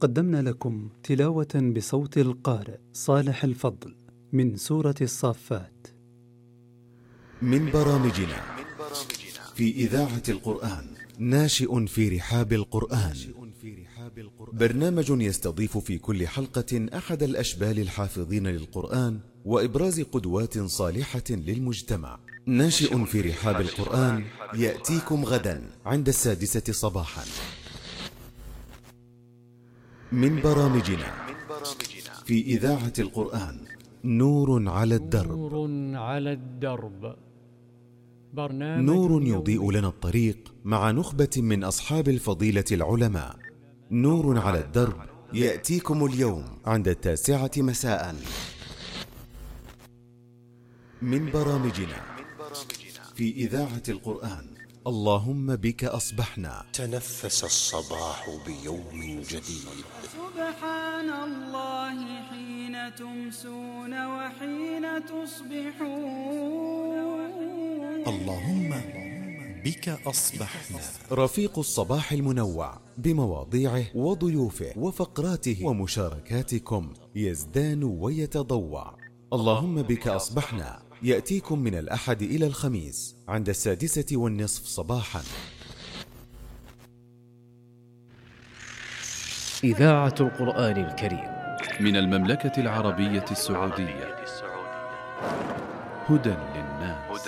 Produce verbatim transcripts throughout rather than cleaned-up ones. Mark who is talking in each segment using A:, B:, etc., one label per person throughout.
A: قدمنا لكم تلاوة بصوت القارئ صالح الفضل من سورة الصافات.
B: من برامجنا في إذاعة القرآن ناشئ في رحاب القرآن، برنامج يستضيف في كل حلقة أحد الأشبال الحافظين للقرآن وإبراز قدوات صالحة للمجتمع. ناشئ في رحاب القرآن يأتيكم غدا عند السادسة صباحا. من برامجنا في إذاعة القرآن نور على الدرب.
C: نور على الدرب، برنامج
B: نور يضيء لنا الطريق مع نخبة من أصحاب الفضيلة العلماء. نور على الدرب يأتيكم اليوم عند التاسعة مساء. من برامجنا في إذاعة القرآن اللهم بك أصبحنا.
D: تنفس الصباح بيوم جديد.
E: سبحان الله حين تمسون وحين تصبحون.
D: اللهم بك أصبحنا.
B: رفيق الصباح المنوع بمواضيعه وضيوفه وفقراته ومشاركاتكم يزدان ويتضوع. اللهم بك أصبحنا يأتيكم من الأحد إلى الخميس عند السادسة والنصف صباحا.
F: إذاعة القرآن الكريم
G: من المملكة العربية السعودية. هدى للناس.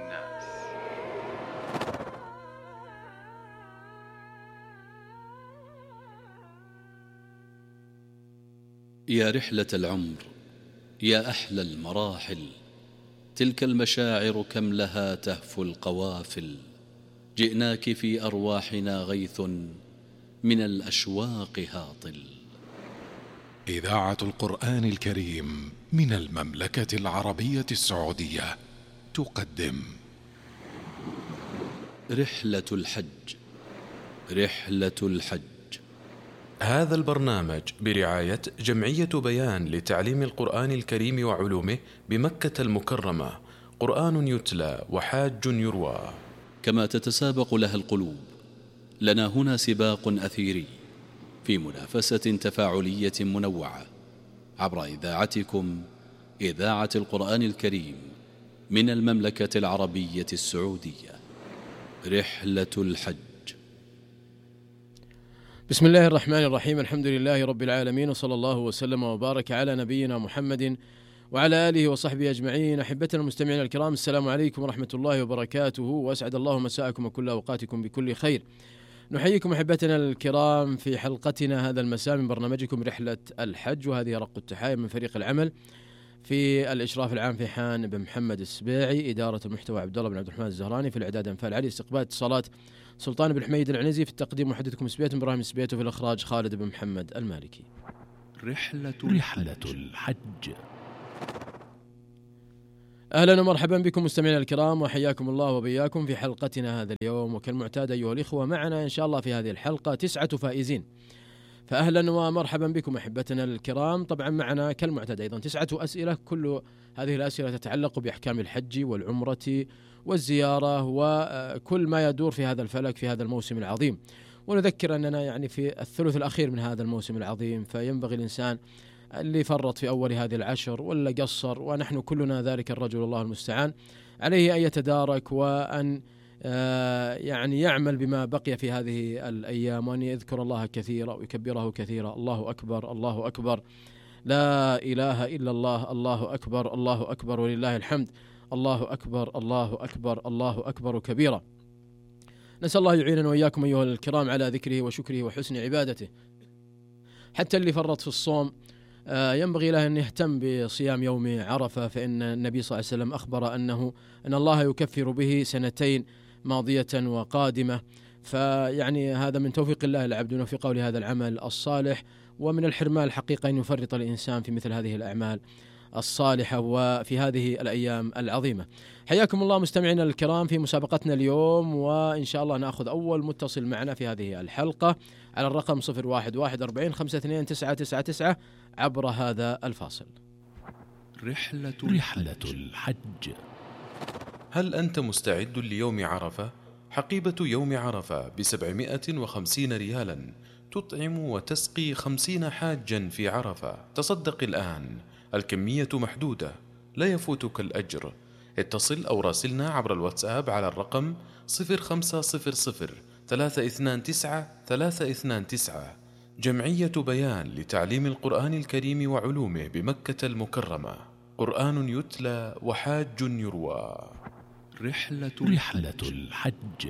G: يا رحلة العمر، يا أحلى المراحل، تلك المشاعر كم لها تهفو القوافل. جئناك في أرواحنا غيث من الأشواق هاطل.
H: إذاعة القرآن الكريم من المملكة العربية السعودية تقدم
G: رحلة الحج. رحلة الحج.
I: هذا البرنامج برعاية جمعية بيان لتعليم القرآن الكريم وعلومه بمكة المكرمة. قرآن يتلى وحاج يروى.
G: كما تتسابق لها القلوب، لنا هنا سباق أثيري في منافسة تفاعلية منوعة عبر إذاعتكم إذاعة القرآن الكريم من المملكة العربية السعودية. رحلة الحج.
F: بسم الله الرحمن الرحيم. الحمد لله رب العالمين، وصلى الله وسلم وبارك على نبينا محمد وعلى آله وصحبه أجمعين. أحبتنا المستمعين الكرام، السلام عليكم ورحمة الله وبركاته، وأسعد الله مساءكم وكل أوقاتكم بكل خير. نحييكم أحبتنا الكرام في حلقتنا هذا المساء من برنامجكم رحلة الحج، وهذه رق التحايا من فريق العمل في الإشراف العام في حان بن محمد السبيعي، إدارة المحتوى عبد الله بن عبد الرحمن الزهراني، في الإعداد أنفال علي، استقبال اتصالات سلطان بن حميد العنزي، في التقديم محدثكم سبيت إبراهيم سبيت، وفي الإخراج خالد بن محمد المالكي.
G: رحلة
H: رحلة الحج.
F: أهلا ومرحبا بكم مستمعينا الكرام، وحياكم الله وبياكم في حلقتنا هذا اليوم. وكالمعتاد أيها الإخوة، معنا إن شاء الله في هذه الحلقة تسعة فائزين، فأهلا ومرحبا بكم أحبتنا الكرام. طبعا معنا كالمعتاد أيضا تسعة أسئلة، كل هذه الأسئلة تتعلق بأحكام الحج والعمرة والزيارة وكل ما يدور في هذا الفلك في هذا الموسم العظيم. ونذكر أننا يعني في الثلث الأخير من هذا الموسم العظيم، فينبغي الإنسان اللي فرط في أول هذه العشر ولا قصر، ونحن كلنا ذلك الرجل الله المستعان، عليه أن يتدارك وأن يعني يعمل بما بقي في هذه الأيام، وأن يذكر الله كثيرا ويكبره كثيرا. الله أكبر، الله أكبر، لا إله إلا الله، الله أكبر، الله أكبر ولله الحمد، الله أكبر، الله أكبر، الله أكبر كبيرا. نسأل الله يعيننا وإياكم أيها الكرام على ذكره وشكره وحسن عبادته. حتى اللي فرط في الصوم ينبغي له أن يهتم بصيام يوم عرفة، فإن النبي صلى الله عليه وسلم أخبر أنه أن الله يكفر به سنتين ماضية وقادمة. فيعني هذا من توفيق الله العبد وفي قول هذا العمل الصالح، ومن الحرمان الحقيقة أن يفرط الإنسان في مثل هذه الأعمال الصالحة وفي هذه الأيام العظيمة. حياكم الله مستمعينا الكرام في مسابقتنا اليوم، وإن شاء الله نأخذ أول متصل معنا في هذه الحلقة على الرقم صفر واحد واحد أربعين خمسة اثنين تسعة تسعة تسعة عبر هذا الفاصل.
G: رحلة,
H: رحلة الحج.
I: هل أنت مستعد ليوم عرفة؟ حقيبة يوم عرفة بسبعمائة وخمسين ريالا تطعم وتسقي خمسين حاجا في عرفة. تصدق الآن، الكمية محدودة، لا يفوتك الأجر. اتصل أو راسلنا عبر الواتساب على الرقم صفر خمسة صفر صفر ثلاثة اثنان تسعة ثلاثة اثنان تسعة. جمعية بيان لتعليم القرآن الكريم وعلومه بمكة المكرمة. قرآن يتلى وحاج يروى.
G: رحلة
H: رحلة الحج.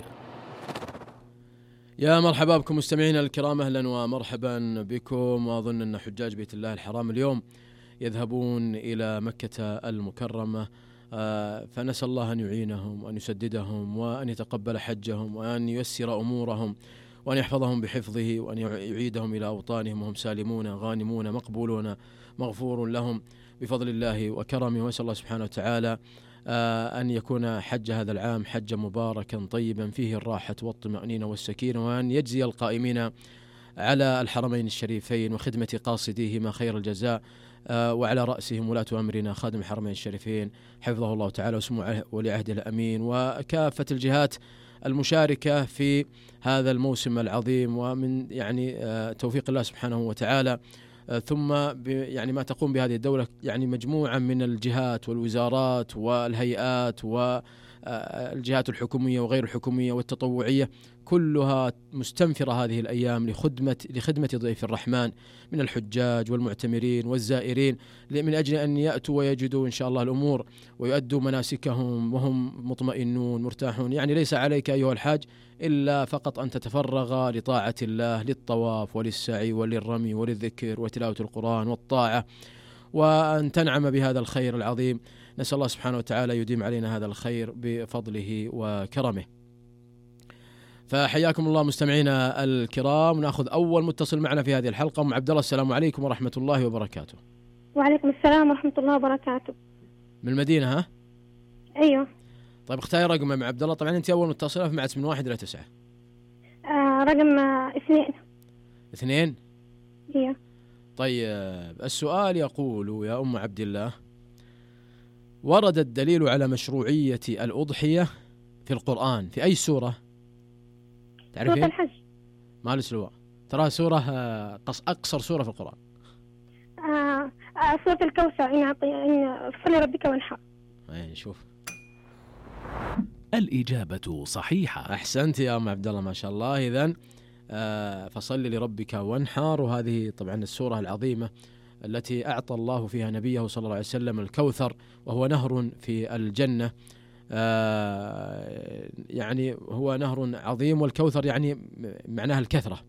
F: يا مرحبا بكم مستمعينا الكرام، أهلا ومرحبا بكم. وأظن أن حجاج بيت الله الحرام اليوم يذهبون إلى مكة المكرمة، فنسأل الله أن يعينهم وأن يسددهم وأن يتقبل حجهم وأن ييسر أمورهم وأن يحفظهم بحفظه وأن يعيدهم إلى أوطانهم وهم سالمون غانمون مقبولون مغفور لهم بفضل الله وكرمه. وأسأل الله سبحانه وتعالى أن يكون حج هذا العام حجا مباركا طيبا فيه الراحة والطمأنينة والسكينة، وأن يجزي القائمين على الحرمين الشريفين وخدمة قاصديهما خير الجزاء، وعلى رأسهم ولاة أمرنا خادم الحرمين الشريفين حفظه الله تعالى وسمو ولي عهده الأمين، وكافة الجهات المشاركة في هذا الموسم العظيم، ومن يعني توفيق الله سبحانه وتعالى. ثم يعني ما تقوم بهذه الدولة يعني مجموعة من الجهات والوزارات والهيئات والجهات الحكومية وغير الحكومية والتطوعية، كلها مستنفرة هذه الأيام لخدمة لخدمة ضيف الرحمن من الحجاج والمعتمرين والزائرين، من أجل أن يأتوا ويجدوا إن شاء الله الأمور ويؤدوا مناسكهم وهم مطمئنون مرتاحون. يعني ليس عليك أيها الحاج إلا فقط أن تتفرغ لطاعة الله، للطواف وللسعي وللرمي وللذكر وتلاوة القرآن والطاعة، وأن تنعم بهذا الخير العظيم. نسأل الله سبحانه وتعالى يديم علينا هذا الخير بفضله وكرمه. فحياكم الله مستمعينا الكرام. نأخذ أول متصل معنا في هذه الحلقة. أم عبد الله، السلام عليكم ورحمة الله وبركاته.
J: وعليكم السلام ورحمة الله وبركاته.
F: من المدينة ها؟
J: أيوه.
F: طيب اختاري رقم أم عبد الله. طبعا أنت أول متصلة، فمعت من واحد إلى تسعة.
J: آه رقم آه اثنين.
F: اثنين؟
J: أيوه.
F: طيب السؤال يقول يا أم عبد الله: ورد الدليل على مشروعية الأضحية في القرآن في أي سورة؟ تعرفين؟
J: سورة الحج.
F: مال سلوى، ترى سورة قص أقصر سورة في القرآن.
J: آه آه سورة الكوثر. إن أعطي إن صلي ربك وانحر.
F: أي شوف.
H: الإجابة صحيحة.
F: أحسنت يا أم عبد الله، ما شاء الله. إذن آه فصل لربك وانحر، وهذه طبعا السورة العظيمة التي أعطى الله فيها نبيه صلى الله عليه وسلم الكوثر، وهو نهر في الجنة. آه يعني هو نهر عظيم، والكوثر يعني معناها الكثرة.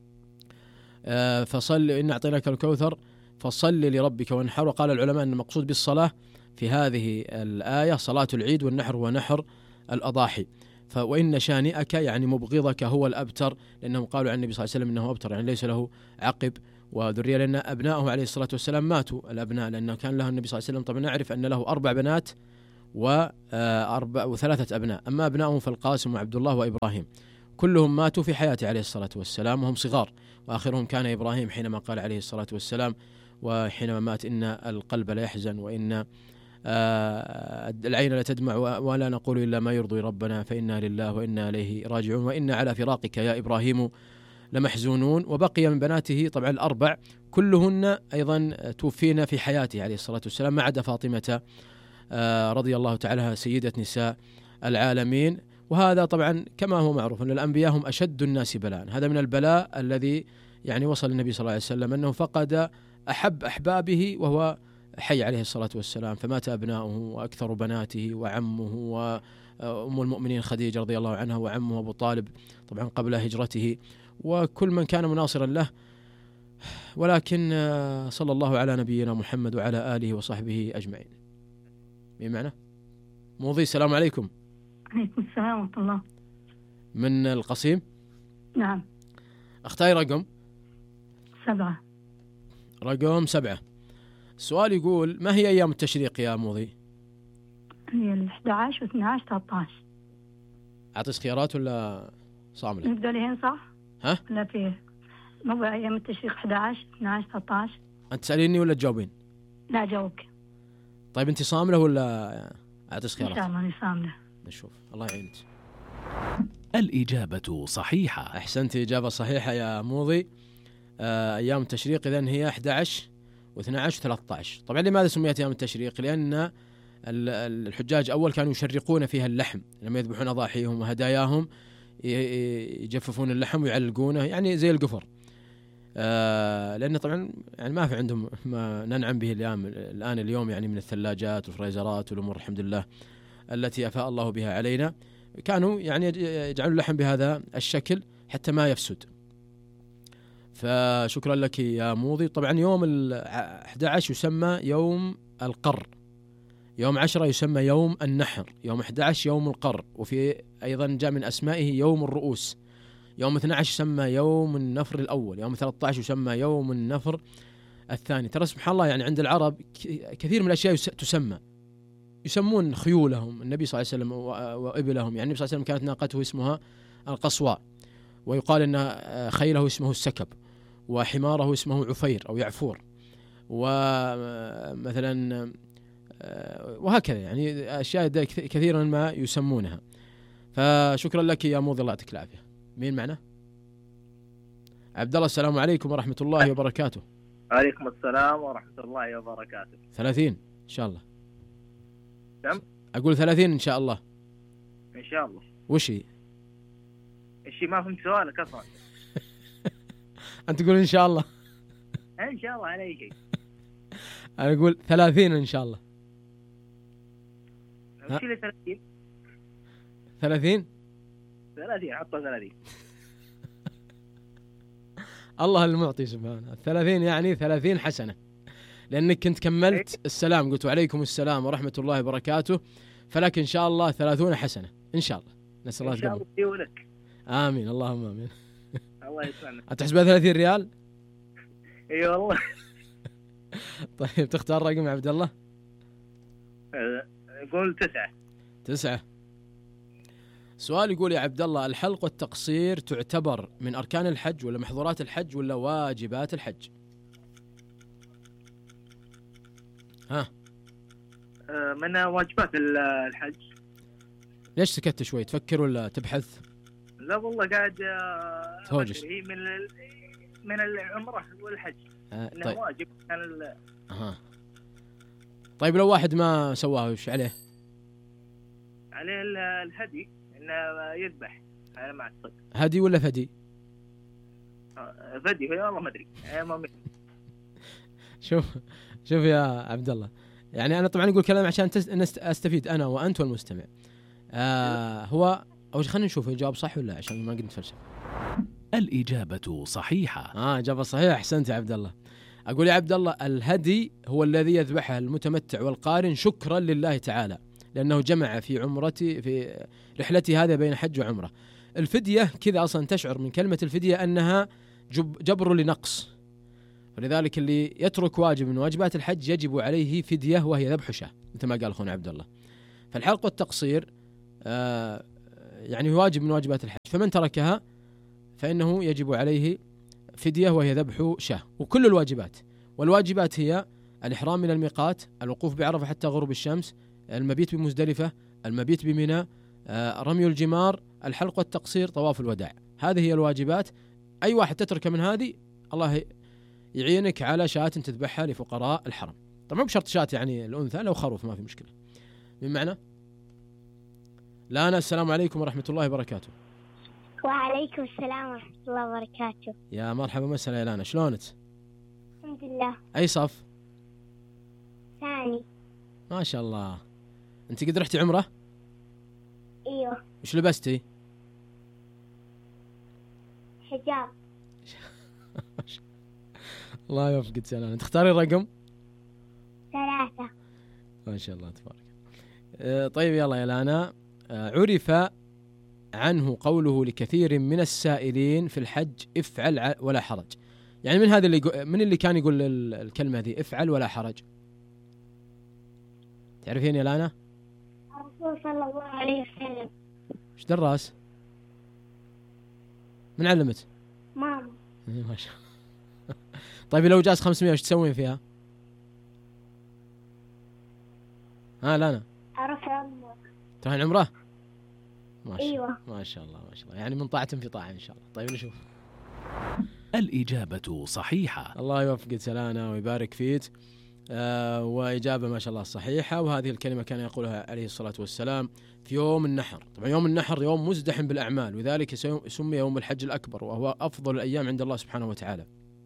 F: آه فصل إن أعطيناك الكوثر فصل لربك وانحر. وقال العلماء أن المقصود بالصلاة في هذه الآية صلاة العيد، والنحر ونحر الأضاحي. وإن شانئك يعني مبغضك هو الأبتر، لأنهم قالوا عن النبي صلى الله عليه وسلم إنه أبتر، يعني ليس له عقب وذرية، لأن أبنائه عليه الصلاة والسلام ماتوا الأبناء، لأنه كان له النبي صلى الله عليه وسلم طبعا نعرف أن له أربع بنات وأربع وثلاثة أبناء، أما أبنائه فالقاسم وعبد الله وإبراهيم كلهم ماتوا في حياته عليه الصلاة والسلام وهم صغار، وآخرهم كان إبراهيم حينما قال عليه الصلاة والسلام وحينما مات: إن القلب لا يحزن وإن آه العين لا تدمع ولا نقول إلا ما يرضي ربنا فإنا لله وإنا إليه راجعون وإنا على فراقك يا إبراهيم لمحزونون. وبقي من بناته طبعا الأربع كلهن أيضا توفينا في حياته عليه الصلاة والسلام، ما عدا فاطمة آه رضي الله تعالى سيدة نساء العالمين. وهذا طبعا كما هو معروف أن الأنبياء هم أشد الناس بلاء. هذا من البلاء الذي يعني وصل النبي صلى الله عليه وسلم أنه فقد أحب أحبابه وهو حي عليه الصلاة والسلام، فمات أبناؤه وأكثر بناته وعمه وأم المؤمنين خديجة رضي الله عنها وعمه أبو طالب طبعا قبل هجرته، وكل من كان مناصرا له. ولكن صلى الله على نبينا محمد وعلى آله وصحبه أجمعين. بمعنى موضي. السلام عليكم.
K: عليكم السلام ورحمة الله.
F: من القصيم؟
K: نعم.
F: اختاري رقم
K: سبعة.
F: رقم سبعة. السؤال يقول: ما هي أيام التشريق يا موضي؟
K: هي الاحدى عشر واثنى عشر ثلاثة عشر.
F: أعطيس خيارات ولا صاملة؟
K: نبدأ لهين صح؟
F: ها؟
K: لا فيه مو أيام التشريق احدى عشر اثنى عشر ثلاثة عشر.
F: أنت تسأليني ولا تجاوبين؟
K: لا جاوبك.
F: طيب أنت صاملة ولا أعطيس خيارات؟
K: إن شاء الله أنا صاملة.
F: نشوف. الله يعينك.
H: الإجابة صحيحة.
F: أحسنت، إجابة صحيحة يا موضي. آه أيام التشريق إذن هي أحد عشر واثني عشر وثلاثة عشر. طبعا لماذا سميت أيام التشريق؟ لأن الحجاج أول كانوا يشرقون فيها اللحم لما يذبحون أضاحيهم وهداياهم، يجففون اللحم ويعلقونه يعني زي القفر. آه لأن طبعا يعني ما في عندهم ما ننعم به اليوم الآن اليوم يعني من الثلاجات والفريزرات والأمور الحمد لله التي أفاء الله بها علينا. كانوا يعني يجعلون اللحم بهذا الشكل حتى ما يفسد. فشكرا لك يا موضي. طبعا يوم الأحد عشر يسمى يوم القر، يوم عشرة يسمى يوم النحر، يوم أحد عشر يوم القر، وفي أيضا جاء من أسمائه يوم الرؤوس. يوم اثني عشر يسمى يوم النفر الأول، يوم ثلاثة عشر يسمى يوم النفر الثاني. ترى سبحان الله يعني عند العرب كثير من الأشياء تسمى، يسمون خيولهم النبي صلى الله عليه وسلم وإبلهم. يعني النبي صلى الله عليه وسلم كانت ناقته اسمها القصواء، ويقال أن خيله اسمه السكب، وحماره اسمه عفير أو يعفور، ومثلا وهكذا يعني أشياء كثيرا ما يسمونها. فشكرا لك يا موضي الله يعطيك العافية. مين معنا؟ عبد الله. السلام عليكم ورحمة الله وبركاته.
L: عليكم السلام ورحمة الله وبركاته.
F: ثلاثين إن شاء الله.
L: كم؟
F: أقول ثلاثين إن شاء الله.
L: إن شاء الله.
F: وش هي؟
L: إيش ما فهمت سؤالك أصلا.
F: أنت تقول إن شاء الله.
L: إن شاء الله على أي شيء.
F: أنا أقول ثلاثين إن شاء الله.
L: وش اللي ثلاثين؟
F: ثلاثين؟
L: ثلاثين حطوا ثلاثين.
F: الله المعطي سبحانه. الثلاثين يعني ثلاثين حسنة، لأنك كنت كملت السلام قلت وعليكم السلام ورحمة الله وبركاته، فلك إن شاء الله ثلاثون حسنة إن شاء الله. نسأل الله
L: تقبل. إن شاء الله لك.
F: آمين اللهم آمين.
L: الله يسلمك.
F: أتحسبها ثلاثين ريال؟
L: إي والله.
F: طيب تختار رقم يا عبد الله؟
L: قول تسعة.
F: تسعة. سؤال يقول يا عبد الله، الحلق والتقصير تعتبر من أركان الحج ولا محظورات الحج ولا واجبات الحج؟ ها؟
L: من واجبات الحج.
F: ليش سكت شوي؟ تفكر ولا تبحث؟
L: لا والله قاعد
F: توجس.
L: هي من من العمرة والحج.
F: آه
L: إنه
F: طيب.
L: واجب كان ال...
F: أها. طيب لو واحد ما سواه وش عليه؟
L: عليه الهدي إنه يذبح على ما أعتقد.
F: هدي ولا فدي؟
L: فدي والله ما أدري.
F: شوف شوف يا عبد الله، يعني أنا طبعا أقول كلام عشان أستفيد أنا وأنت والمستمع. آه هو أو خلينا نشوف الجواب صح ولا عشان ما قد نتفلسف.
H: الإجابة صحيحة.
F: آه إجابة صحيحة. أحسنت يا عبد الله. أقول يا عبد الله الهدي هو الذي يذبحه المتمتع والقارن شكرا لله تعالى، لأنه جمع في عمرتي في رحلتي هذا بين حج وعمرة. الفدية كذا أصلا تشعر من كلمة الفدية أنها جب جبر لنقص، ولذلك اللي يترك واجب من واجبات الحج يجب عليه فدية وهي ذبح شاة مثل ما قال أخونا عبد الله. فالحلق والتقصير آه يعني واجب من واجبات الحج، فمن تركها فإنه يجب عليه فدية وهي ذبح شاة. وكل الواجبات، والواجبات هي الإحرام من الميقات، الوقوف بعرفة حتى غروب الشمس، المبيت بمزدلفة، المبيت بمنى، آه رمي الجمار، الحلق والتقصير، طواف الوداع. هذه هي الواجبات. أي واحد تترك من هذه الله يعينك على شاة تذبحها لفقراء الحرم. طبعا بشرط شاة يعني الأنثى، لو خروف ما في مشكلة. من معنا؟ لا أنا. السلام عليكم ورحمة الله وبركاته.
J: وعليكم السلام ورحمة الله وبركاته.
F: يا مرحبا مسهلا يا لانا، شلونك؟
J: الحمد لله.
F: أي صف؟
J: ثاني.
F: ما شاء الله. أنت قد رحتي عمرة؟
J: ايوه.
F: وش لبستي؟
J: حجاب.
F: الله يوفقك سلام. تختاري الرقم؟
J: ثلاثة.
F: ما شاء الله تبارك. أه طيب يلا يا لانا. أه عرف عنه قوله لكثير من السائلين في الحج افعل ولا حرج. يعني من هذا اللي من اللي كان يقول الكلمة هذه افعل ولا حرج؟ تعرفين يا لانا؟
J: الرسول صلى الله عليه وسلم.
F: ايش دراس؟ من علمت؟
J: ماما.
F: ما شاء الله. طيب لو جاز خمسمية وش تسوين فيها؟ ها لانا؟
J: أروح عمرة.
F: تروحين عمرة؟ ما شاء
J: أيوة.
F: ما شاء الله ما شاء الله، يعني من طاعة في طاعة إن شاء الله. طيب نشوف.
H: الإجابة صحيحة.
F: الله يوفقك سلانا ويبارك فيك. آه وإجابة ما شاء الله صحيحة. وهذه الكلمة كان يقولها عليه الصلاة والسلام في يوم النحر. طبعا يوم النحر يوم مزدحم بالأعمال، وذلك سمي يوم الحج الأكبر، وهو أفضل الأيام عند الله سبحانه وتعالى.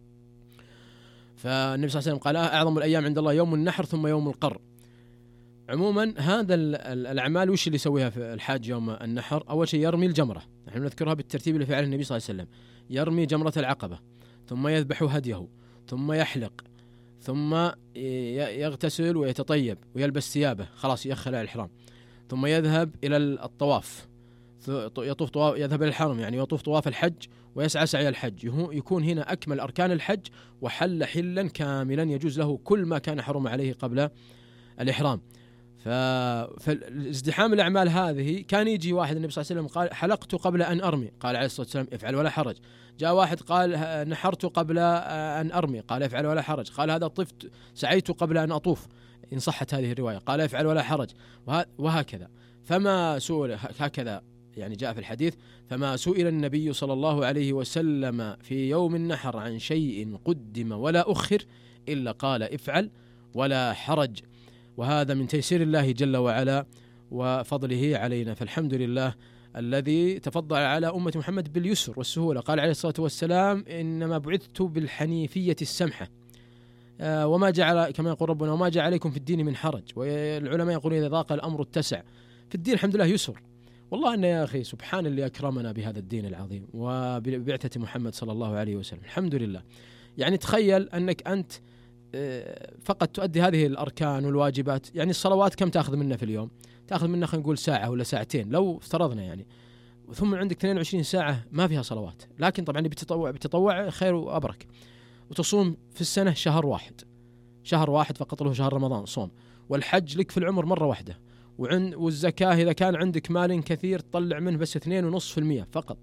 F: فالنبي صلى الله عليه وسلم قال أعظم الأيام عند الله يوم النحر ثم يوم القر. عموما هذا الأعمال وش اللي يسويها في الحاج يوم النحر؟ أول شيء يرمي الجمرة، نحن نذكرها بالترتيب اللي فعله النبي صلى الله عليه وسلم. يرمي جمرة العقبة، ثم يذبح هديه، ثم يحلق، ثم يغتسل ويتطيب ويلبس ثيابه، خلاص يخلع الإحرام، ثم يذهب إلى الطواف، يطوف طواف يذهب إلى الحرم يعني يطوف طواف الحج ويسعى سعي الحج، يكون هنا أكمل أركان الحج وحل حلا كاملا يجوز له كل ما كان حرم عليه قبل الإحرام. فازدحام الأعمال هذه كان يجي واحد النبي صلى الله عليه وسلم قال حلقت قبل أن أرمي، قال عليه الصلاة والسلام افعل ولا حرج. جاء واحد قال نحرت قبل أن أرمي، قال افعل ولا حرج. قال هذا طفت سعيت قبل أن أطوف، إن صحت هذه الرواية، قال افعل ولا حرج، وهكذا. فما سئل هكذا يعني جاء في الحديث، فما سئل النبي صلى الله عليه وسلم في يوم النحر عن شيء قدم ولا أخر إلا قال افعل ولا حرج. وهذا من تيسير الله جل وعلا وفضله علينا، فالحمد لله الذي تفضل على أمة محمد باليسر والسهولة. قال عليه الصلاة والسلام إنما بعثت بالحنيفية السمحة، آه وما جعل كما يقول ربنا وما جعل عليكم في الدين من حرج. والعلماء يقولون إذا ضاق الأمر اتسع. في الدين الحمد لله يسر. والله أن يا أخي سبحان اللي أكرمنا بهذا الدين العظيم وببعثة محمد صلى الله عليه وسلم، الحمد لله. يعني تخيل أنك أنت فقط تؤدي هذه الأركان والواجبات. يعني الصلوات كم تأخذ منا في اليوم؟ تأخذ منا خلينا نقول ساعة ولا ساعتين لو افترضنا يعني، ثم عندك اثنين وعشرين ساعة ما فيها صلوات. لكن طبعا بتطوع بتطوع خير وأبرك. وتصوم في السنة شهر واحد، شهر واحد فقط له شهر رمضان صوم. والحج لك في العمر مرة واحدة. والزكاة إذا كان عندك مال كثير تطلع منه بس اثنين ونصف في المية فقط.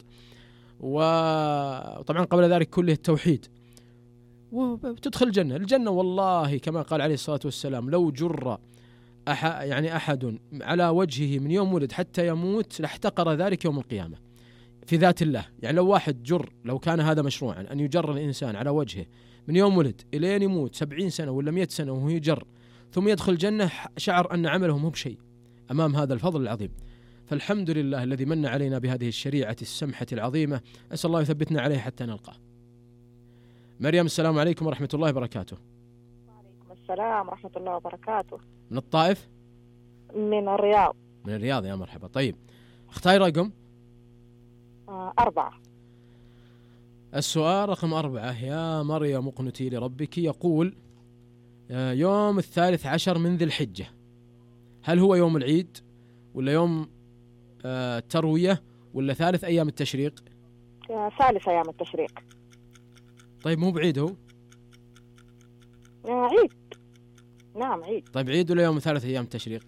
F: وطبعا قبل ذلك كله التوحيد، وتدخل الجنة. الجنة والله كما قال عليه الصلاة والسلام لو جر أح يعني أحد على وجهه من يوم ولد حتى يموت لاحتقر ذلك يوم القيامة في ذات الله. يعني لو واحد جر، لو كان هذا مشروعا أن يجر الإنسان على وجهه من يوم ولد إلى يموت سبعين سنة ولا مئة سنة وهو يجر ثم يدخل الجنة، شعر أن عمله مو بشيء أمام هذا الفضل العظيم. فالحمد لله الذي من علينا بهذه الشريعة السمحة العظيمة، أسأل الله يثبتنا عليه حتى نلقاه. مريم السلام عليكم ورحمة الله وبركاته.
M: وعليكم السلام ورحمة الله وبركاته.
F: من الطائف؟
M: من الرياض.
F: من الرياض، يا مرحبا. طيب اختاري رقم.
M: آه أربعة.
F: السؤال رقم أربعة. يا مريم اقنتي لربك، يقول يوم الثالث عشر من ذي الحجة هل هو يوم العيد ولا يوم التروية ولا ثالث أيام التشريق؟
M: ثالث أيام التشريق.
F: طيب مو بعيد هو؟
M: عيد. نعم عيد.
F: طيب عيد ولا يوم ثالث أيام التشريق؟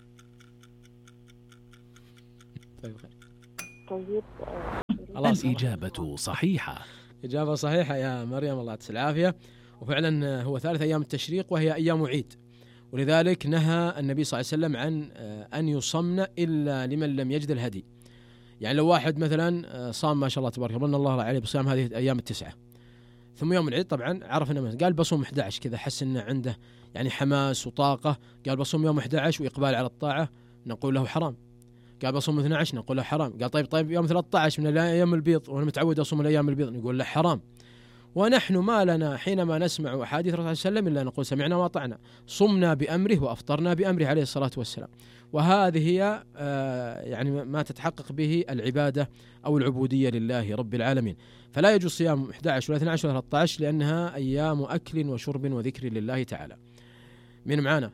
F: طيب خير.
M: طيب
H: الإجابة صحيحة.
F: إجابة صحيحة يا مريم، الله يعطيك العافية. وفعلا هو ثالث أيام التشريق وهي أيام عيد، ولذلك نهى النبي صلى الله عليه وسلم عن أن يصمن إلا لمن لم يجد الهدي. يعني لو واحد مثلا صام ما شاء الله تبارك الله الله عليه بصيام هذه الأيام التسعة، ثم يوم العيد طبعا عرف انه قال بصوم أحد عشر كذا، حس انه عنده يعني حماس وطاقة، قال بصوم يوم أحد عشر وإقبال على الطاعة، نقول له حرام. قال بصوم اثني عشر نقول له حرام. قال طيب طيب يوم ثلاثة عشر من الأيام البيض وأنا متعود أصوم الأيام البيض، نقول له حرام. ونحن ما لنا حينما نسمع أحاديث الرسول صلى الله عليه وسلم إلا نقول سمعنا وأطعنا، صمنا بأمره وأفطرنا بأمره عليه الصلاة والسلام. وهذه هي آه يعني ما تتحقق به العبادة أو العبودية لله رب العالمين. فلا يجوز صيام أحد عشر ولا اثني عشر ولا ثلاثة عشر لأنها أيام أكل وشرب وذكر لله تعالى. من معانا؟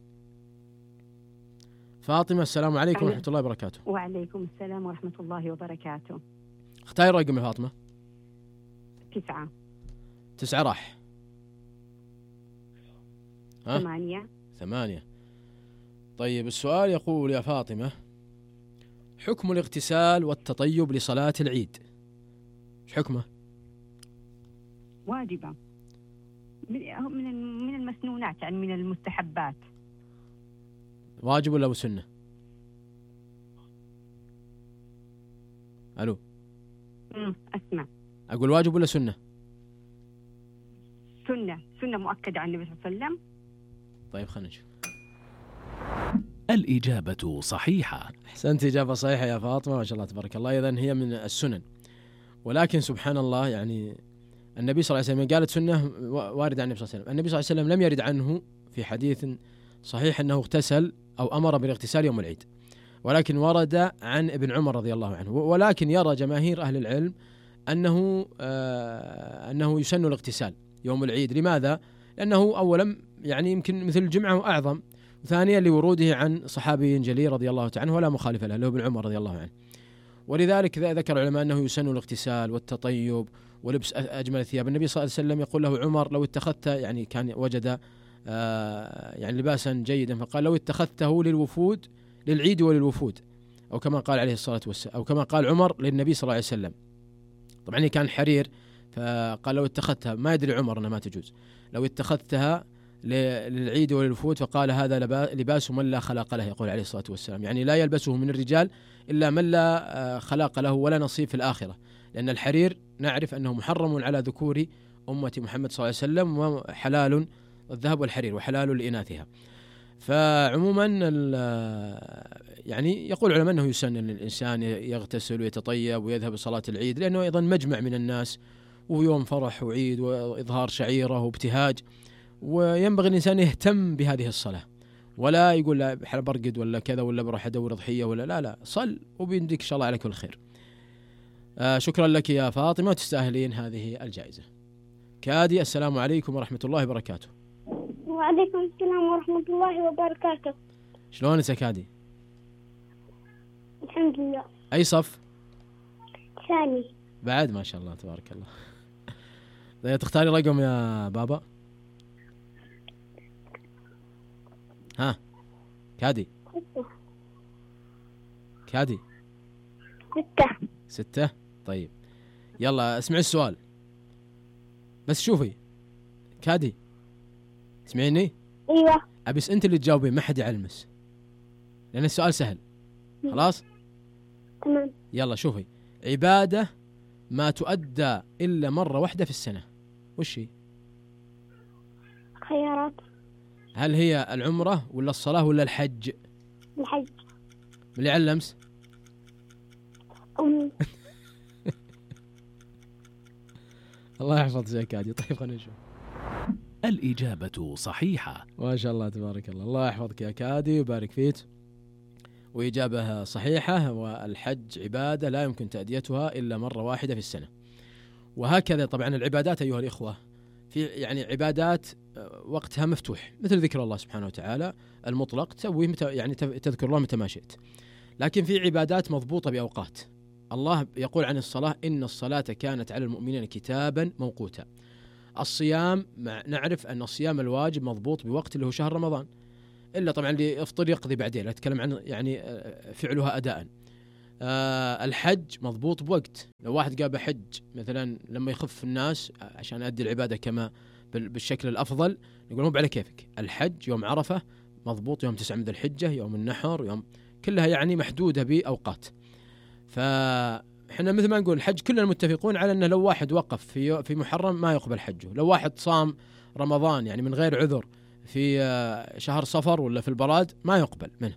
F: فاطمة السلام عليكم ورحمة الله وبركاته.
N: وعليكم السلام ورحمة الله وبركاته.
F: اختاري رقم يا فاطمة.
N: تسعة.
F: تسعة راح.
N: ها؟ ثمانية.
F: ثمانية. طيب السؤال يقول يا فاطمة، حكم الاغتسال والتطيب لصلاة العيد ايش حكمه؟
N: واجبة، من من المسنونات يعني من المستحبات.
F: واجب ولا سنة؟ الو
N: امم اسمع.
F: اقول واجب ولا سنة؟
N: سنة سنة مؤكدة عن النبي صلى الله عليه وسلم.
F: طيب خلينا نشوف.
H: الإجابة صحيحة.
F: أحسنت، إجابة صحيحة يا فاطمة، ما شاء الله تبارك الله. إذن هي من السنن، ولكن سبحان الله يعني النبي صلى الله عليه وسلم قالت سنة وارد عن النبي صلى الله عليه وسلم. النبي صلى الله عليه وسلم لم يرد عنه في حديث صحيح أنه اغتسل أو أمر بالاغتسال يوم العيد، ولكن ورد عن ابن عمر رضي الله عنه. ولكن يرى جماهير أهل العلم أنه آه أنه يسن الاغتسال يوم العيد. لماذا؟ لأنه أولا يعني يمكن مثل الجمعة أعظم، وثانيا لوروده عن صحابي جليل رضي الله عنه ولا مخالف له، له ابن عمر رضي الله عنه. ولذلك ذكر العلماء أنه يسن الاغتسال والتطيب ولبس أجمل الثياب. النبي صلى الله عليه وسلم يقول له عمر لو اتخذت، يعني كان وجد آه يعني لباسا جيدا، فقال لو اتخذته للوفود للعيد وللوفود، أو كما قال عليه الصلاة والسلام، أو كما قال عمر للنبي صلى الله عليه وسلم. طبعا كان حرير، فقال لو اتخذتها، ما يدري عمر أنها ما تجوز، لو اتخذتها للعيد وللوفود، فقال هذا لباس من لا خلاق له، يقول عليه الصلاة والسلام، يعني لا يلبسه من الرجال إلا من لا خلاق له ولا نصيب في الآخرة، لأن الحرير نعرف أنه محرم على ذكور أمة محمد صلى الله عليه وسلم، وحلال الذهب والحرير وحلال لإناثها. فعموما يعني يقول العلماء أنه يسن أن الإنسان يغتسل ويتطيب ويذهب لصلاة العيد، لأنه أيضا مجمع من الناس ويوم فرح وعيد وإظهار شعيرة وابتهاج، وينبغي الإنسان يهتم بهذه الصلاة، ولا يقول لا برقد ولا كذا ولا بروح أدور ضحية ولا لا لا صل وبينديك إن شاء الله على كل خير. آه شكرا لك يا فاطمة، تستاهلين هذه الجائزة. كادي، السلام عليكم ورحمة الله وبركاته.
J: وعليكم السلام ورحمة الله وبركاته.
F: شلونك يا كادي؟
J: الحمد لله.
F: أي صف؟
J: ثاني.
F: بعد ما شاء الله تبارك الله. تختاري رقم يا بابا؟ ها كادي كادي
J: ستة.
F: ستة. طيب يلا اسمعي السؤال بس، شوفي كادي اسمعيني.
J: ايوه.
F: أبس انت اللي تجاوبين، ما حد يعلمس، لأن السؤال سهل. خلاص
J: تمام.
F: يلا شوفي، عبادة ما تؤدى إلا مرة واحدة في السنة، وش هي؟
J: خيارات.
F: هل هي العمرة ولا الصلاة ولا الحج؟
J: الحج.
F: اللي علمس؟
J: أمي.
F: الله يحفظك يا كادي. طيب خلينا نشوف.
H: الإجابة صحيحة.
F: ما شاء الله تبارك الله، الله يحفظك يا كادي ويبارك فيك. وإجابة صحيحة، والحج عبادة لا يمكن تأديتها إلا مرة واحدة في السنة. وهكذا طبعا العبادات أيها الإخوة، في يعني عبادات وقتها مفتوح، مثل ذكر الله سبحانه وتعالى المطلق، تسويه متى يعني تذكر الله متى ما شئت. لكن في عبادات مضبوطة بأوقات. الله يقول عن الصلاة إن الصلاة كانت على المؤمنين كتابا موقوتا. الصيام نعرف أن الصيام الواجب مضبوط بوقت اللي هو شهر رمضان، إلا طبعا اللي يفطر يقضي بعدين، أتكلم عن يعني فعلها أداء. أه الحج مضبوط بوقت. لو واحد قال بحج مثلا لما يخف الناس عشان أدي العبادة كما بالشكل الأفضل، يقول مو على كيفك. الحج يوم عرفة مضبوط، يوم تسعة من ذي الحجة، يوم النحر، يوم كلها يعني محدودة بأوقات. فإحنا مثل ما نقول الحج كلنا متفقون على أنه لو واحد وقف في في محرم ما يقبل حجه، لو واحد صام رمضان يعني من غير عذر في شهر صفر ولا في البراد ما يقبل منه.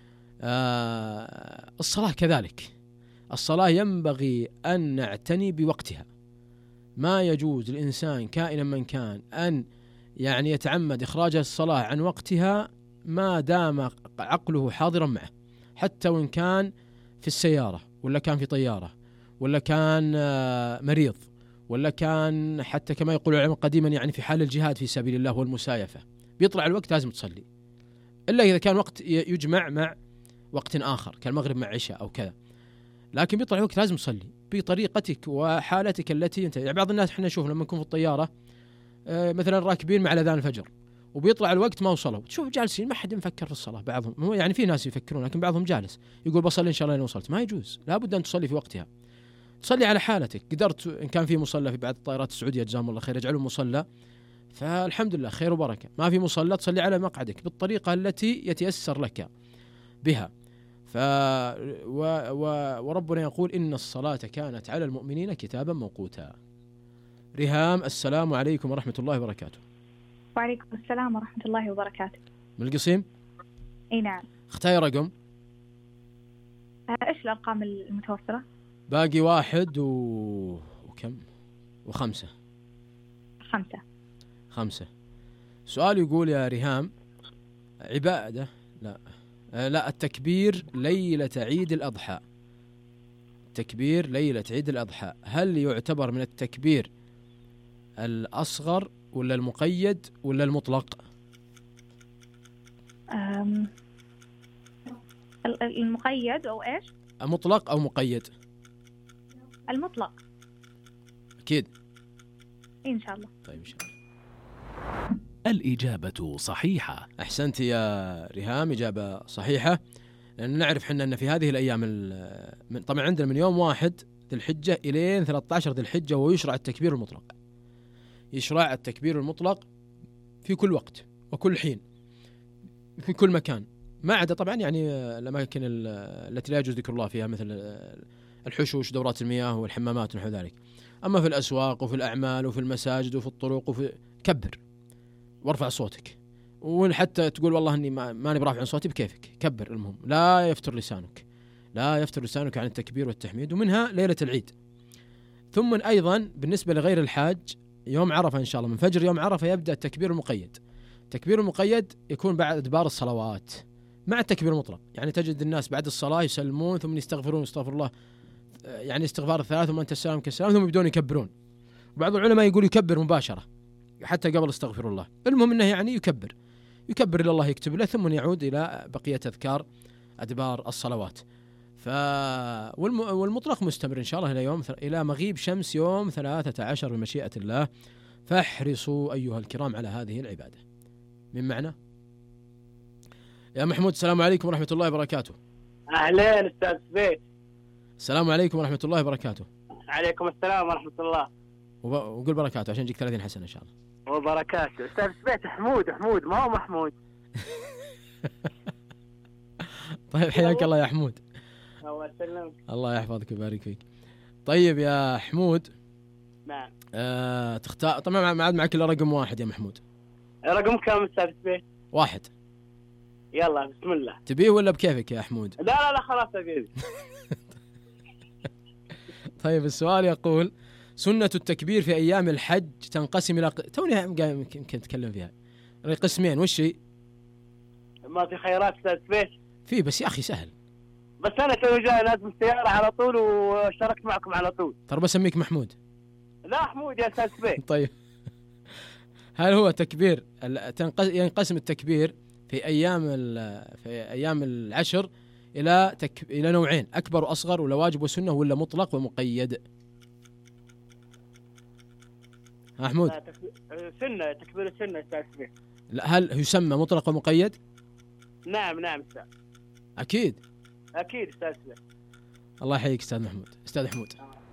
F: آه الصلاة كذلك، الصلاة ينبغي أن نعتني بوقتها. ما يجوز للإنسان كائنا من كان أن يعني يتعمد إخراج الصلاة عن وقتها ما دام عقله حاضرا معه، حتى وإن كان في السيارة ولا كان في طيارة ولا كان مريض ولا كان حتى كما يقول العلماء قديما يعني في حال الجهاد في سبيل الله والمسايفة، بيطلع الوقت لازم تصلي، إلا إذا كان وقت يجمع مع وقت آخر كالمغرب مع عشاء أو كذا، لكن بيطلع الوقت لازم تصلي بطريقتك وحالتك التي أنت. يعني بعض الناس احنا نشوف لما نكون في الطيارة آه مثلا راكبين مع الأذان الفجر وبيطلع الوقت ما وصلوا، تشوف جالسين ما حد مفكر في الصلاة، بعضهم يعني في ناس يفكرون لكن بعضهم جالس يقول بصلي إن شاء الله لين وصلت. ما يجوز، لابد أن تصلي في وقتها، تصلي على حالتك. قدرت إن كان في مصلى في بعض الطائرات السعودية جزاهم الله خير يجعلوا مصلى، فالحمد لله خير وبركة. ما في مصلى تصلي على مقعدك بالطريقة التي يتيسر لك بها. ف و... و... وربنا يقول إن الصلاة كانت على المؤمنين كتابا موقوتا. ريهام السلام عليكم ورحمة الله وبركاته.
O: وعليكم السلام ورحمة الله وبركاته.
F: من القصيم؟
O: اي نعم.
F: اختاري رقم.
O: ايش الأرقام المتوفرة؟
F: باقي واحد و... وكم؟ وخمسة.
O: خمسة.
F: خمسة. سؤال يقول يا ريهام: عبادة لا آه لا التكبير ليلة عيد الأضحى، تكبير ليلة عيد الأضحى هل يعتبر من التكبير الأصغر ولا المقيد ولا المطلق؟
O: أم... المقيد أو إيش؟
F: مطلق أو مقيد؟
O: المطلق.
F: أكيد
O: إن شاء الله.
F: طيب إن شاء الله.
H: الإجابة صحيحة.
F: أحسنت يا ريهام، إجابة صحيحة، لأن نعرف حنا أن في هذه الأيام من طبعا عندنا من يوم واحد ذي الحجة إلى ثلاثة عشر ذي الحجة ويشرع التكبير المطلق. يشرع التكبير المطلق في كل وقت وكل حين في كل مكان، ما عدا طبعا يعني الأماكن التي لا يجوز ذكر الله فيها مثل الحشوش دورات المياه والحمامات ونحو ذلك. أما في الأسواق وفي الأعمال وفي المساجد وفي الطرق وفي كبر وارفع صوتك، وحتى تقول والله اني ما ماني برافع صوتي بكيفك، كبر. المهم لا يفتر لسانك، لا يفتر لسانك عن التكبير والتحميد، ومنها ليلة العيد. ثم أيضا بالنسبة لغير الحاج يوم عرفة إن شاء الله من فجر يوم عرفة يبدأ التكبير المقيد. التكبير المقيد يكون بعد أدبار الصلوات مع التكبير المطلق، يعني تجد الناس بعد الصلاة يسلمون ثم يستغفرون استغفر الله، يعني استغفار الثلاث وما أنت السلام كالسلام، ثم يبدون يكبرون. وبعض العلماء يقول يكبر مباشرة حتى قبل استغفر الله. المهم أنه يعني يكبر يكبر إلى الله يكتب له، ثم يعود إلى بقية أذكار أدبار الصلوات. ف والمطلق مستمر إن شاء الله إلى يوم إلى مغيب شمس يوم ثلاثة عشر بمشيئة الله. فاحرصوا أيها الكرام على هذه العبادة. من معنى يا محمود؟ السلام عليكم ورحمة الله وبركاته.
P: أهلين أستاذ سبيت.
F: السلام عليكم ورحمة الله وبركاته.
P: عليكم السلام ورحمة الله.
F: وقول بركاته عشان يجيك ثلاثين حسنة إن شاء الله.
P: وبركاته. أستاذ سبيت حمود حمود ما هو محمود.
F: طيب حياك الله يا حمود.
P: الله يسلمك.
F: الله يحفظك ويبارك فيك. طيب يا حمود.
P: نعم.
F: آه تختار طبعا ما عاد معك إلا رقم واحد يا محمود.
P: رقم كم أستاذ سبيت؟
F: واحد.
P: يلا بسم الله.
F: تبيه ولا بكيفك يا حمود؟
P: لا لا لا خلاص أبيه.
F: طيب السؤال يقول: سنة التكبير في أيام الحج تنقسم إلى ق... توني يمكن أتكلم فيها قسمين. وش هي؟
P: ما في خيارات أستاذ سبيت؟
F: في بس يا أخي سهل.
P: بس أنا توي جاي لازم السيارة على طول وشاركت معكم على طول.
F: ترى بسميك محمود.
P: لا حمود يا أستاذ سبيت.
F: طيب هل هو تكبير ينقسم التكبير في أيام في أيام العشر إلى تك... إلى نوعين: أكبر وأصغر، ولا واجب وسنة، ولا مطلق ومقيد؟ محمود.
P: سنة تكبير السنة أستاذ سبيت.
F: لا هل يسمى مطلق ومقيد؟
P: نعم نعم أستاذ.
F: أكيد
P: أكيد أستاذ سبيت.
F: الله يحييك أستاذ محمود. أستاذ حمود.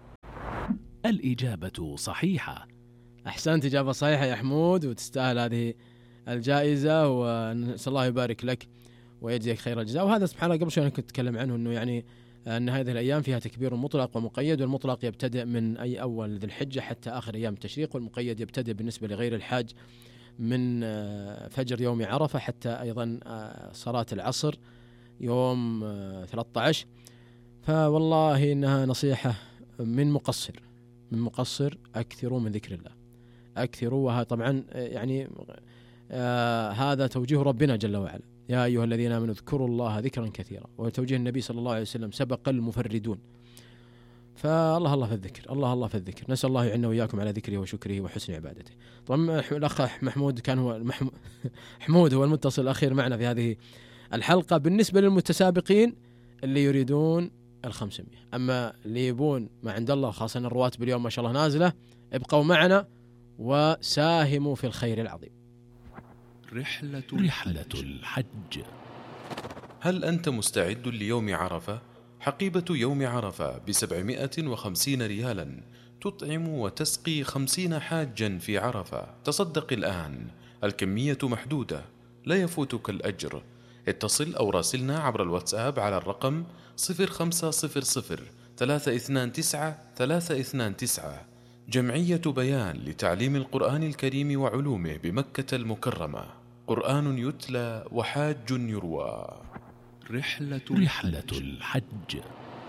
H: الإجابة صحيحة.
F: أحسنت، إجابة صحيحة يا حمود، وتستاهل هذه الجائزة، ونسأل الله يبارك لك ويجزيك خير الجزاء. وهذا سبحان الله قبل شوي أنا كنت أتكلم عنه، أنه يعني أن هذه الأيام فيها تكبير مطلق ومقيد، والمطلق يبتدئ من أي أول ذي الحجة حتى آخر أيام التشريق، والمقيد يبتدئ بالنسبة لغير الحاج من فجر يوم عرفة حتى أيضا صلاة العصر يوم ثلاثة عشر. فوالله إنها نصيحة من مقصر من مقصر أكثروا من ذكر الله، أكثروا. وها طبعا يعني آه هذا توجيه ربنا جل وعلا: يا أيها الذين آمنوا اذكروا الله ذكرا كثيرا. وتوجيه النبي صلى الله عليه وسلم: سبق المفردون. فالله الله في الذكر، الله الله في الذكر. نسأل الله يعيننا وإياكم على ذكره وشكره وحسن عبادته. طبعا الأخ محمود كان هو المحم... حمود هو المتصل الأخير معنا في هذه الحلقة. بالنسبة للمتسابقين اللي يريدون الخمسمية، أما اللي يبون ما عند الله، خاصة الرواتب اليوم ما شاء الله نازلة، ابقوا معنا وساهموا في الخير العظيم.
G: رحلة
H: رحلة الحج.
I: هل أنت مستعد ليوم عرفة؟ حقيبة يوم عرفة بسبعمائة وخمسين ريالا تطعم وتسقي خمسين حاجا في عرفة. تصدق الآن، الكمية محدودة، لا يفوتك الأجر. اتصل أو راسلنا عبر الواتساب على الرقم صفر خمسة صفر صفر ثلاثة اثنان تسعة ثلاثة اثنان تسعة. جمعية بيان لتعليم القرآن الكريم وعلومه بمكة المكرمة، قرآن يتلى وحاج يروى.
H: رحلة رحلة الحج.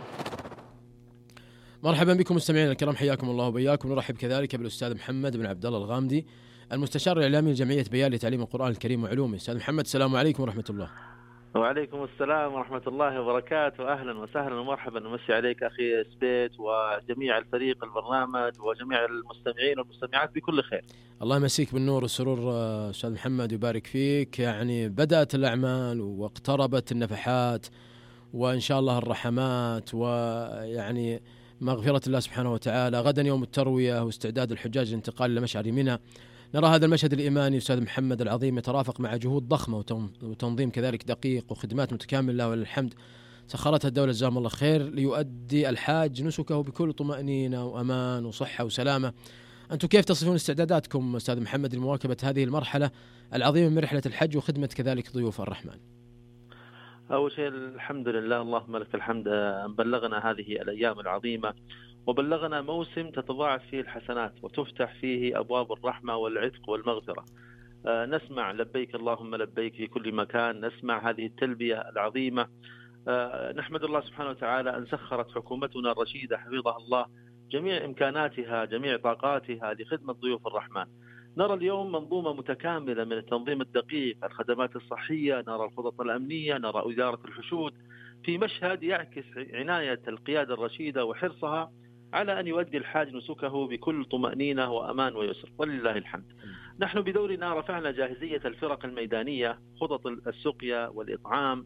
F: مرحبا بكم مستمعينا الكرام، حياكم الله وبياكم. نرحب كذلك بالأستاذ محمد بن عبد الله الغامدي، المستشار الإعلامي لجمعية بيان لتعليم القرآن الكريم وعلومه. أستاذ محمد، السلام عليكم ورحمة الله.
Q: وعليكم السلام ورحمة الله وبركاته. أهلا وسهلا ومرحبا، نمسي عليك أخي سبيت وجميع الفريق البرنامج وجميع المستمعين والمستمعات بكل خير.
F: الله يمسيك بالنور والسرور أستاذ محمد ويبارك فيك. يعني بدأت الأعمال واقتربت النفحات وإن شاء الله الرحمات ويعني مغفرة الله سبحانه وتعالى. غدا يوم التروية واستعداد الحجاج للانتقال إلى مشعر منى. نرى هذا المشهد الإيماني أستاذ محمد العظيم يترافق مع جهود ضخمة وتنظيم كذلك دقيق وخدمات متكاملة ولله الحمد سخرتها الدولة جزاهم الله خير ليؤدي الحاج نسكه بكل طمأنينة وأمان وصحة وسلامة. أنتم كيف تصفون استعداداتكم أستاذ محمد لمواكبة هذه المرحلة العظيمة من رحلة الحج وخدمة كذلك ضيوف الرحمن؟
Q: أول شيء الحمد لله، اللهم لك الحمد أن بلغنا هذه الأيام العظيمة وبلغنا موسم تتضاعف فيه الحسنات وتفتح فيه أبواب الرحمة والعتق والمغفرة. آه نسمع لبيك اللهم لبيك في كل مكان، نسمع هذه التلبية العظيمة. آه نحمد الله سبحانه وتعالى أن سخرت حكومتنا الرشيدة حفظها الله جميع إمكاناتها جميع طاقاتها لخدمة ضيوف الرحمن. نرى اليوم منظومة متكاملة من التنظيم الدقيق، الخدمات الصحية، نرى الخطط الأمنية، نرى إدارة الحشود في مشهد يعكس عناية القيادة الرشيدة وحرصها على أن يؤدي الحاج نسكه بكل طمأنينة وأمان ويسر، ولله الحمد. نحن بدورنا رفعنا جاهزية الفرق الميدانية، خطط السقيا والإطعام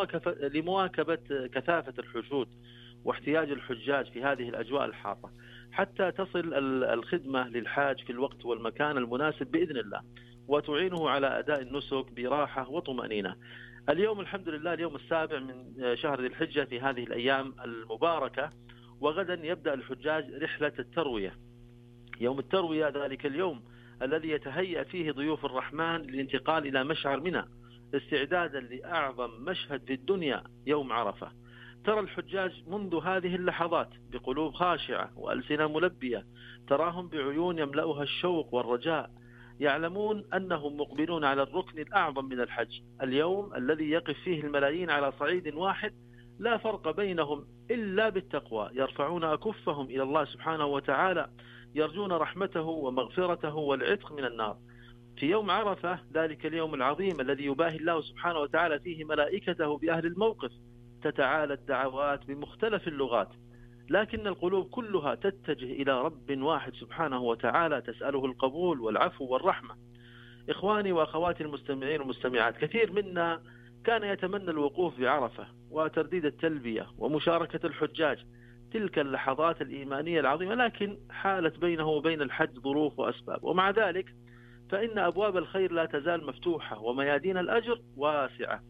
Q: لمواكبة كثافة الحشود واحتياج الحجاج في هذه الأجواء الحارة، حتى تصل الخدمة للحاج في الوقت والمكان المناسب بإذن الله، وتعينه على أداء النسك براحة وطمأنينة. اليوم الحمد لله اليوم السابع من شهر ذي الحجة في هذه الأيام المباركة، وغدا يبدأ الحجاج رحلة التروية. يوم التروية ذلك اليوم الذي يتهيأ فيه ضيوف الرحمن للانتقال إلى مشعر منى استعدادا لأعظم مشهد في الدنيا يوم عرفة. ترى الحجاج منذ هذه اللحظات بقلوب خاشعة وألسنة ملبية، تراهم بعيون يملأها الشوق والرجاء، يعلمون أنهم مقبلون على الركن الأعظم من الحج، اليوم الذي يقف فيه الملايين على صعيد واحد لا فرق بينهم إلا بالتقوى، يرفعون أكفهم إلى الله سبحانه وتعالى يرجون رحمته ومغفرته والعتق من النار. في يوم عرفة ذلك اليوم العظيم الذي يباهي الله سبحانه وتعالى فيه ملائكته بأهل الموقف، تتعالى الدعوات بمختلف اللغات، لكن القلوب كلها تتجه إلى رب واحد سبحانه وتعالى تسأله القبول والعفو والرحمة. إخواني وأخواتي المستمعين والمستمعات، كثير منا كان يتمنى الوقوف بعرفة وترديد التلبية ومشاركة الحجاج تلك اللحظات الإيمانية العظيمة، لكن حالت بينه وبين الحج ظروف وأسباب، ومع ذلك فإن أبواب الخير لا تزال مفتوحة وميادين الأجر واسعة.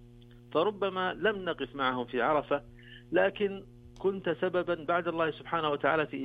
Q: فربما لم نقف معهم في عرفة، لكن كنت سببا بعد الله سبحانه وتعالى في